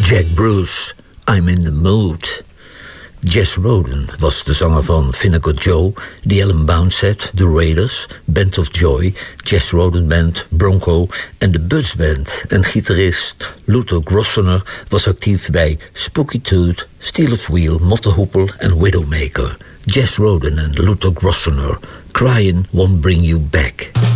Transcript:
Jack Bruce, I'm in the mood. Jess Roden was de zanger van Vinegar Joe, The Alan Bounset, The Raiders, Band of Joy, Jess Roden Band, Bronco en de Buds Band. En gitarist Luther Grosvenor was actief bij Spooky Tooth, Steelers Wheel, Mottehoepel en Widowmaker. Jess Roden en Luther Grosvenor, Crying Won't Bring You Back.